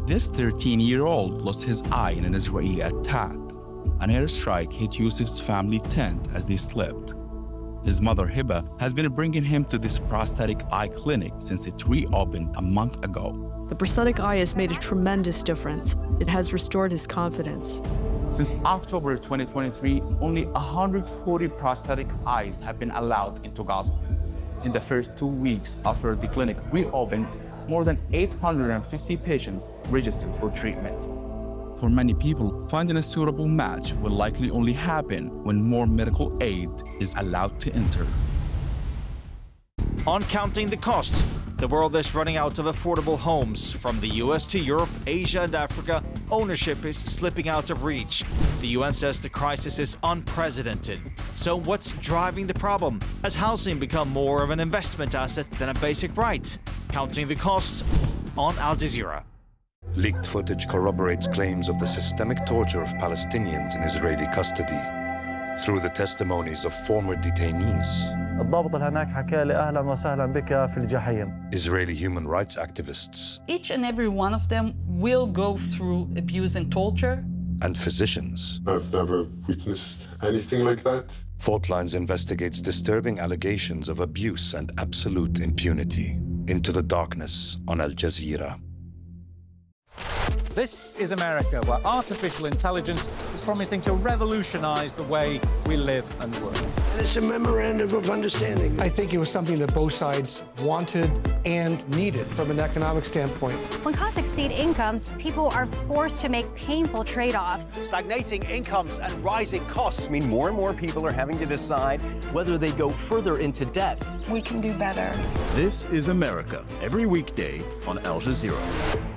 This 13-year-old lost his eye in an Israeli attack. An airstrike hit Yusuf's family tent as they slept. His mother, Hiba, has been bringing him to this prosthetic eye clinic since it reopened a month ago. The prosthetic eye has made a tremendous difference. It has restored his confidence. Since October 2023, only 140 prosthetic eyes have been allowed into Gaza. In the first 2 weeks after the clinic reopened, more than 850 patients registered for treatment. For many people, finding a suitable match will likely only happen when more medical aid is allowed to enter. On counting the cost, the world is running out of affordable homes. From the US to Europe, Asia and Africa, ownership is slipping out of reach. The UN says the crisis is unprecedented. So what's driving the problem? Has housing become more of an investment asset than a basic right? Counting the cost on Al Jazeera. Leaked footage corroborates claims of the systemic torture of Palestinians in Israeli custody through the testimonies of former detainees. الضابط اللي هناك حكى لي أهلا وسهلا بك في الجحيم. Israeli human rights activists. Each and every one of them will go through abuse and torture. And physicians. I've never witnessed anything like that. Fault Lines investigates disturbing allegations of abuse and absolute impunity. Into the darkness on Al Jazeera. This is America, where artificial intelligence is promising to revolutionize the way we live and work. And it's a memorandum of understanding. I think it was something that both sides wanted and needed from an economic standpoint. When costs exceed incomes, people are forced to make painful trade-offs. Stagnating incomes and rising costs mean more and more people are having to decide whether they go further into debt. We can do better. This is America, every weekday on Al Jazeera.